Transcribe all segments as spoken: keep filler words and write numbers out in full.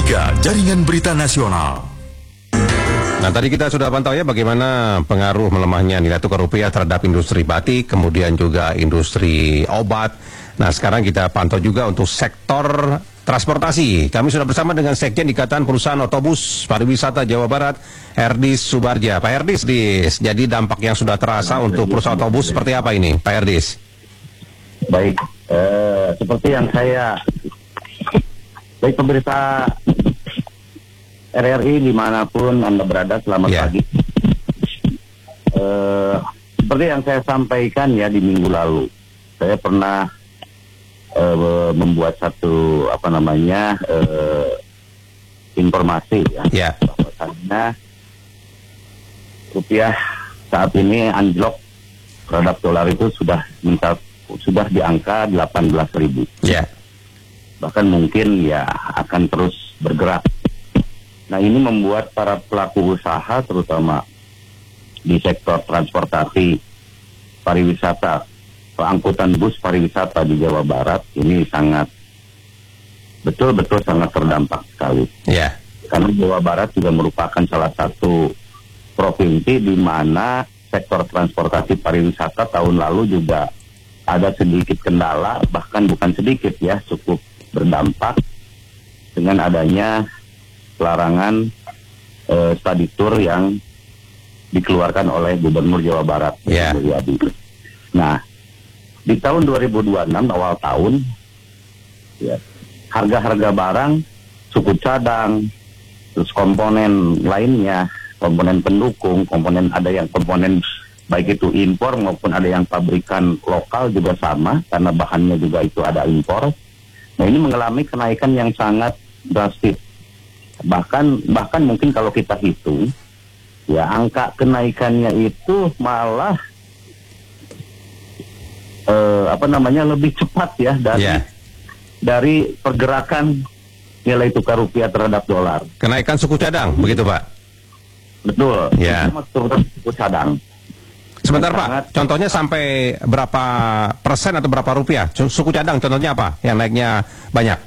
tiga Jaringan Berita Nasional. Nah, tadi kita sudah pantau ya bagaimana pengaruh melemahnya nilai tukar rupiah terhadap industri batik, kemudian juga industri obat. Nah, sekarang kita pantau juga untuk sektor transportasi. Kami sudah bersama dengan Sekjen Ikatan Perusahaan Otobus Pariwisata Jawa Barat, Herdis Subarja. Pak Herdis, Dis, jadi dampak yang sudah terasa untuk perusahaan otobus seperti apa ini, Pak Herdis? Baik, eh, seperti yang saya, baik pemirsa R R I dimanapun Anda berada, selamat yeah. pagi. Eh, seperti yang saya sampaikan ya di minggu lalu, saya pernah eh, membuat satu apa namanya eh, informasi ya, yeah. bahwasannya rupiah saat ini anjlok terhadap dolar itu sudah minta sudah di angka delapan belas ribu. Yeah. Bahkan mungkin ya akan terus bergerak. Nah, ini membuat para pelaku usaha terutama di sektor transportasi, pariwisata, angkutan bus pariwisata di Jawa Barat ini sangat betul-betul sangat terdampak sekali. Yeah. Karena Jawa Barat juga merupakan salah satu provinsi di mana sektor transportasi pariwisata tahun lalu juga ada sedikit kendala, bahkan bukan sedikit ya, cukup berdampak dengan adanya larangan eh, study tour yang dikeluarkan oleh Gubernur Jawa Barat. Yeah. Nah, di tahun dua ribu dua puluh enam awal tahun, ya, harga-harga barang, suku cadang, terus komponen lainnya, komponen pendukung, komponen ada yang komponen baik itu impor maupun ada yang pabrikan lokal juga sama, karena bahannya juga itu ada impor. Nah, ini mengalami kenaikan yang sangat drastis. Bahkan bahkan mungkin kalau kita hitung, ya angka kenaikannya itu malah eh, apa namanya lebih cepat ya dari yeah. dari pergerakan nilai tukar rupiah terhadap dolar. Kenaikan suku cadang, begitu Pak? Betul. Yeah. Suku cadang. Sebentar Pak, contohnya sampai berapa persen atau berapa rupiah? Suku cadang contohnya apa yang naiknya banyak?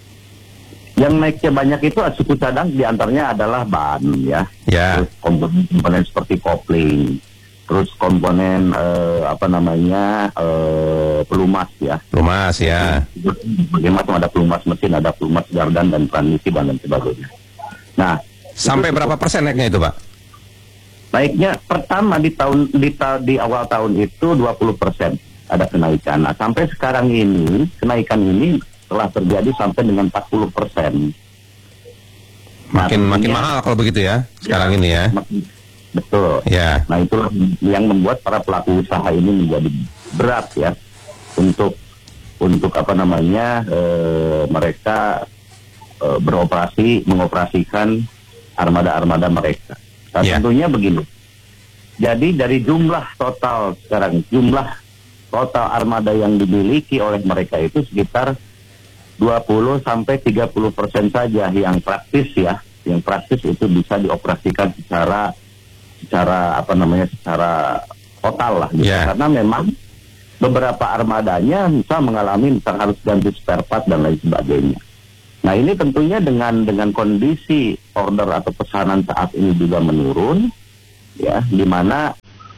Yang naiknya banyak itu suku cadang diantaranya adalah ban ya, ya. Terus komponen, komponen seperti kopling, terus komponen eh, apa namanya eh, pelumas ya. Pelumas ya. Bagaimana ada pelumas mesin, ada pelumas gardan dan transmisi dan lain sebagainya. Nah, sampai berapa persen naiknya itu Pak? Naiknya pertama di tahun di, ta, di awal tahun itu dua puluh persen ada kenaikan. Nah, sampai sekarang ini kenaikan ini telah terjadi sampai dengan empat puluh persen. Makin nah, makin mahal kalau begitu ya sekarang ya, ini ya. Makin, betul. Ya. Nah, itu yang membuat para pelaku usaha ini menjadi berat ya untuk untuk apa namanya e, mereka e, beroperasi mengoperasikan armada-armada mereka. Nah, yeah. Tentunya begini. Jadi dari jumlah total sekarang, jumlah total armada yang dimiliki oleh mereka itu sekitar dua puluh sampai tiga puluh persen saja yang praktis ya. Yang praktis itu bisa dioperasikan secara secara apa namanya secara total lah gitu. Yeah. Karena memang beberapa armadanya bisa mengalami misal harus ganti spare part dan lain sebagainya. Nah, ini tentunya dengan dengan kondisi order atau pesanan saat ini juga menurun, ya, di mana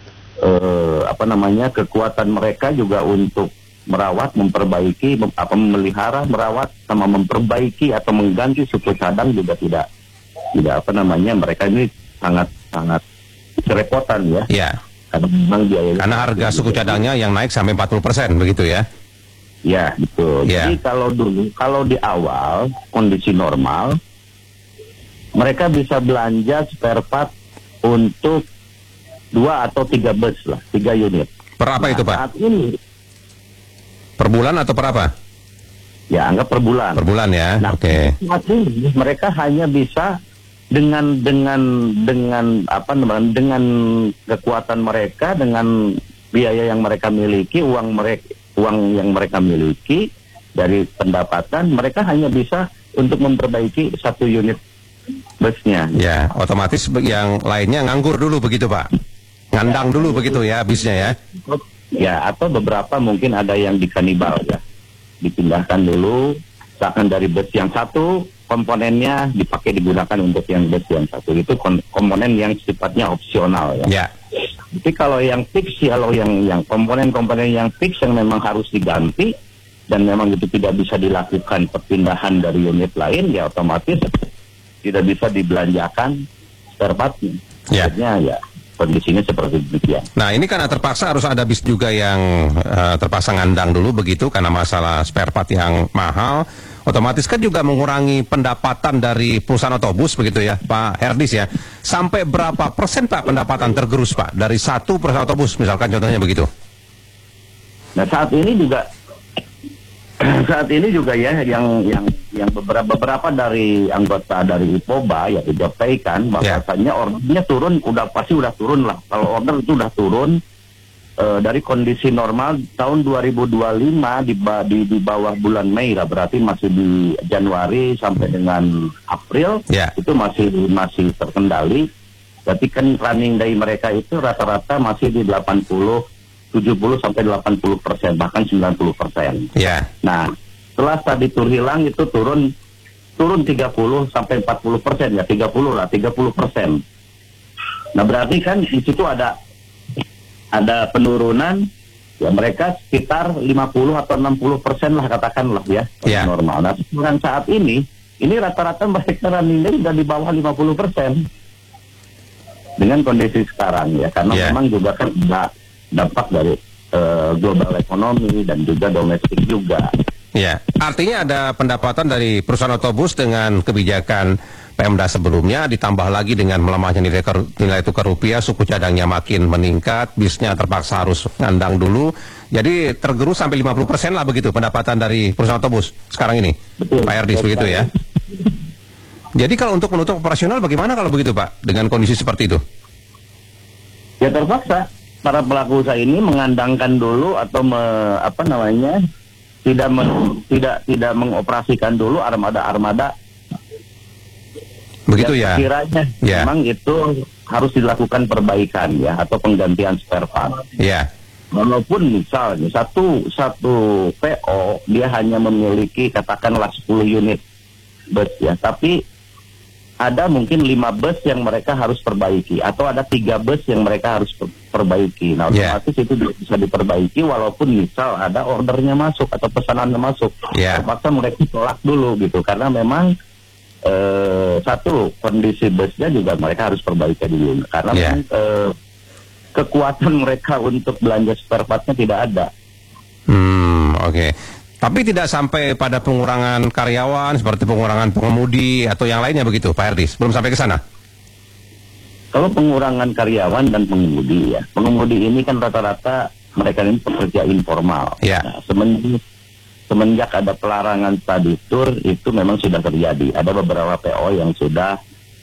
eh, apa namanya kekuatan mereka juga untuk merawat, memperbaiki, mem, apa memelihara, merawat, sama memperbaiki atau mengganti suku cadang juga tidak tidak apa namanya mereka ini sangat sangat kerepotan ya. Iya. Karena memang biaya. Karena harga suku cadangnya yang naik sampai empat puluh persen begitu ya. Ya, betul. Yeah. Jadi kalau dulu, kalau di awal kondisi normal, mereka bisa belanja spare part untuk dua atau tiga bus lah, tiga unit. Per apa nah, itu Pak? Saat ini, per bulan atau per apa? Ya, anggap per bulan. Per bulan ya. Nah, Oke. Okay. Saat ini mereka hanya bisa dengan dengan dengan apa namanya dengan kekuatan mereka, dengan biaya yang mereka miliki, uang mereka uang yang mereka miliki dari pendapatan, mereka hanya bisa untuk memperbaiki satu unit busnya. Ya, otomatis yang lainnya nganggur dulu begitu Pak? Ngandang dulu begitu ya bisnya ya? Ya, atau beberapa mungkin ada yang dikanibal ya. Dipindahkan dulu, misalkan dari bus yang satu komponennya dipakai digunakan untuk yang bus yang satu itu kom- komponen yang sifatnya opsional ya. Ya. Tapi kalau yang fix, kalau yang yang komponen-komponen yang fix yang memang harus diganti dan memang itu tidak bisa dilakukan perpindahan dari unit lain, ya otomatis tidak bisa dibelanjakan spare part-nya. Ya. Akhirnya ya kondisinya seperti demikian. Nah ini karena terpaksa harus ada bis juga yang uh, terpaksa ngandang dulu begitu karena masalah spare part yang mahal, otomatis kan juga mengurangi pendapatan dari perusahaan otobus begitu ya Pak Herdis ya. Sampai berapa persen Pak pendapatan tergerus Pak dari satu perusahaan otobus misalkan contohnya begitu? Nah saat ini juga saat ini juga ya yang yang yang beberapa beberapa dari anggota dari I P O B A ya dijampaikan bahwasannya yeah. ordernya turun, udah pasti udah turun lah. Kalau order itu udah turun e, dari kondisi normal tahun dua ribu dua puluh lima di, di di bawah bulan Mei lah, berarti masih di Januari sampai dengan April yeah. itu masih masih terkendali. Berarti kan running day mereka itu rata-rata masih di delapan puluh tujuh puluh sampai delapan puluh persen, bahkan sembilan puluh persen. Ya. Nah, setelah tadi tur hilang itu turun turun tiga puluh sampai empat puluh persen ya, tiga puluh lah, tiga puluh persen. Nah, berarti kan di situ ada ada penurunan ya, mereka sekitar lima puluh atau enam puluh persen lah katakanlah ya, ya. normal. Nah, sekarang saat ini ini rata-rata mereka running day sudah di bawah lima puluh persen. Dengan kondisi sekarang ya, karena ya. memang juga kan enggak dampak dari uh, global ekonomi dan juga domestik juga. Ya, artinya ada pendapatan dari perusahaan otobus dengan kebijakan Pemda sebelumnya, ditambah lagi dengan melemahnya nilai, nilai tukar rupiah, suku cadangnya makin meningkat, bisnya terpaksa harus ngandang dulu, jadi tergerus sampai lima puluh persen lah begitu pendapatan dari perusahaan otobus sekarang ini. Betul, Pak Herdis begitu ya. Jadi kalau untuk menutup operasional bagaimana kalau begitu Pak, dengan kondisi seperti itu? Ya terpaksa para pelaku usaha ini mengandangkan dulu atau me, apa namanya tidak men, tidak tidak mengoperasikan dulu armada-armada. Begitu ya. Kiranya ya. memang itu harus dilakukan perbaikan ya atau penggantian spare part. Ya. Walaupun misalnya satu satu P O dia hanya memiliki katakanlah sepuluh unit bus ya, tapi ada mungkin lima bus yang mereka harus perbaiki atau ada tiga bus yang mereka harus perbaiki. Nah otomatis yeah. itu bisa diperbaiki walaupun misal ada ordernya masuk atau pesanannya masuk. Yeah. Terpaksa mereka tolak dulu gitu karena memang eh, satu kondisi busnya juga mereka harus perbaiki dulu karena yeah. memang eh, kekuatan mereka untuk belanja spare partnya tidak ada. Hmm oke. Okay. Tapi tidak sampai pada pengurangan karyawan seperti pengurangan pengemudi atau yang lainnya begitu, Pak Herdis? Belum sampai ke sana? Kalau pengurangan karyawan dan pengemudi ya, pengemudi ini kan rata-rata mereka ini pekerja informal. Ya. Nah, semenjak, semenjak ada pelarangan study tour itu memang sudah terjadi. Ada beberapa P O yang sudah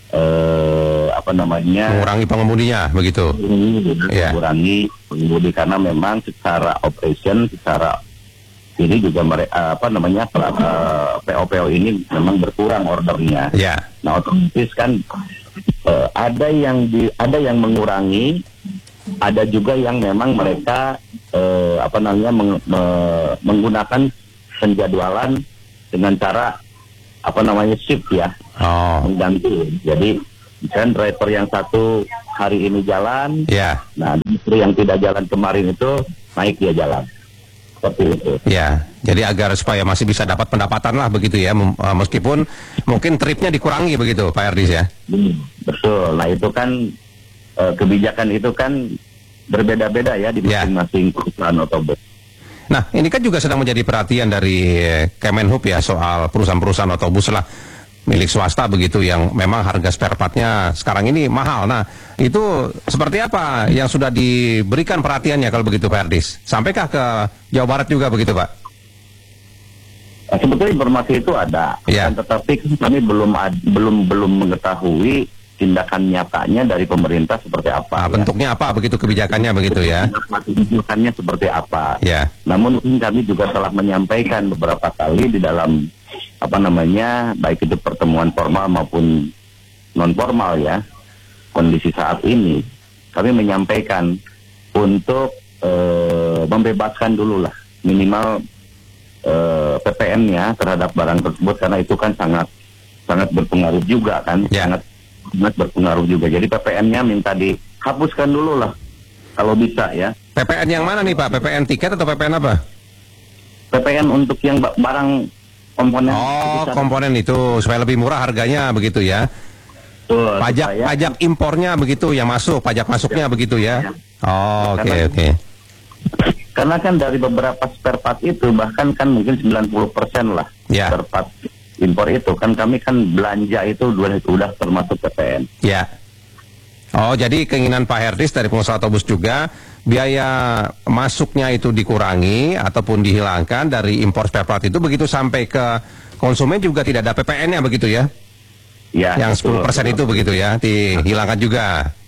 eh, apa namanya mengurangi pengemudinya begitu. Ya. Mengurangi pengemudi karena memang secara operation, secara ini juga mereka apa namanya uh, P O P O ini memang berkurang ordernya. Ya. Nah otomatis kan uh, ada yang di ada yang mengurangi, ada juga yang memang mereka uh, apa namanya meng, me, menggunakan penjadwalan dengan cara apa namanya shift ya, oh. mengganti. Jadi misalnya driver yang satu hari ini jalan, ya. Nah driver yang tidak jalan kemarin itu naik dia jalan. Seperti itu. Ya, jadi agar supaya masih bisa dapat pendapatan lah begitu ya, meskipun mungkin tripnya dikurangi begitu, Pak Herdis ya. Hmm, betul. Nah itu kan e, kebijakan itu kan berbeda-beda ya di masing-masing perusahaan otobus. Nah ini kan juga sedang menjadi perhatian dari Kemenhub ya soal perusahaan-perusahaan otobus lah milik swasta begitu yang memang harga spare partnya sekarang ini mahal. Nah itu seperti apa yang sudah diberikan perhatiannya kalau begitu Pak Herdis? Sampaikah ke Jawa Barat juga begitu Pak? Nah, sebetulnya informasi itu ada, ya. Tetapi kami belum ad, belum belum mengetahui tindakan nyatanya dari pemerintah seperti apa. Nah, ya. Bentuknya apa begitu kebijakannya begitu ya? Kebijakannya seperti apa? Ya. Namun kami juga telah menyampaikan beberapa kali di dalam apa namanya baik itu pertemuan formal maupun non formal ya, kondisi saat ini kami menyampaikan untuk e, membebaskan dulu lah minimal e, P P N-nya terhadap barang tersebut karena itu kan sangat sangat berpengaruh juga kan, Ya. sangat sangat berpengaruh juga. Jadi P P N-nya minta dihapuskan dulu lah, kalau bisa ya. P P N yang mana nih Pak? P P N tiket atau P P N apa? P P N untuk yang ba- barang komponen. Oh, bisa- komponen itu supaya lebih murah harganya begitu ya. Betul, Pajak supaya- pajak impornya begitu yang masuk, pajak masuknya begitu ya. Ya. Oh, oke Karena- oke. Karena kan dari beberapa spare part itu bahkan kan mungkin sembilan puluh persen lah Ya. spare part impor itu kan kami kan belanja itu udah, udah termasuk P P N. Ya. Oh, jadi keinginan Pak Herdis dari pengusaha otobus juga biaya masuknya itu dikurangi ataupun dihilangkan dari impor spare part itu begitu sampai ke konsumen juga tidak ada P P N-nya begitu ya. Ya, Yang betul, sepuluh persen betul. itu begitu ya, dihilangkan juga.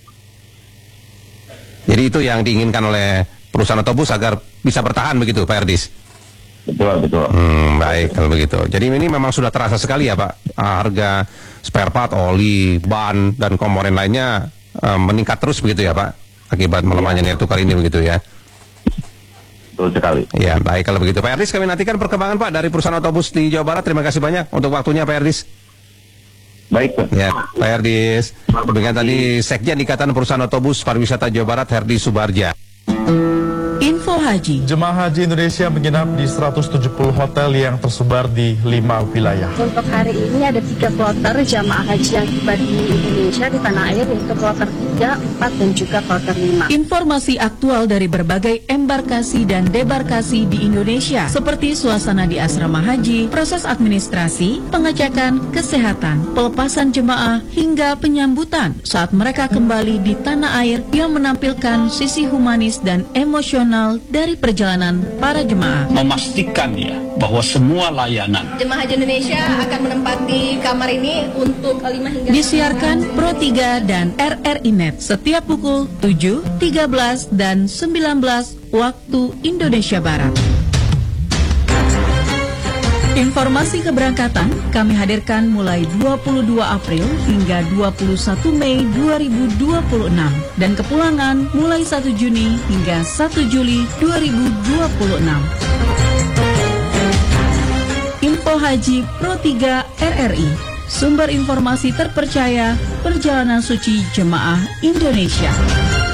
Jadi itu yang diinginkan oleh perusahaan otobus agar bisa bertahan begitu Pak Herdis. Betul, betul. Hmm, baik kalau begitu. Jadi ini memang sudah terasa sekali ya Pak, ah, harga spare part, oli, ban dan komponen lainnya eh, meningkat terus begitu ya Pak, akibat melemahnya nilai tukar ini begitu ya. Betul sekali. Ya baik kalau begitu Pak Herdis, kami nantikan perkembangan Pak dari perusahaan otobus di Jawa Barat. Terima kasih banyak untuk waktunya Pak Herdis. Baik, Pak. Ya Pak Herdis, dengan tadi Sekjen Ikatan Perusahaan Otobus Pariwisata Jawa Barat Herdi Subarja. Info Haji. Jemaah haji Indonesia menginap di seratus tujuh puluh hotel yang tersebar di lima wilayah. Untuk hari ini ada tiga kloter jamaah haji yang tiba di Indonesia di tanah air, yaitu kloter tiga, empat, dan juga kloter lima. Informasi aktual dari berbagai embarkasi dan debarkasi di Indonesia, seperti suasana di asrama haji, proses administrasi, pengecekan, kesehatan, pelepasan jemaah, hingga penyambutan saat mereka kembali di tanah air yang menampilkan sisi humanis dan emosional dari perjalanan para jemaah. Memastikan ya bahwa semua layanan Jemaah Haji Indonesia akan menempati kamar ini untuk lima hingga Disiarkan Pro tiga dan R R I Net setiap pukul tujuh, tiga belas, dan sembilan belas waktu Indonesia Barat. Informasi keberangkatan kami hadirkan mulai dua puluh dua April hingga dua puluh satu Mei dua ribu dua puluh enam dan kepulangan mulai satu Juni hingga satu Juli dua ribu dua puluh enam. Info Haji Pro tiga R R I, sumber informasi terpercaya perjalanan suci jemaah Indonesia.